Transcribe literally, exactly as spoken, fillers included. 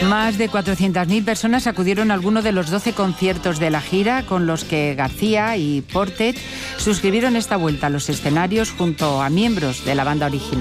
Más de cuatrocientas mil personas acudieron a alguno de los doce conciertos de la gira con los que García y Portet suscribieron esta vuelta a los escenarios junto a miembros de la banda original.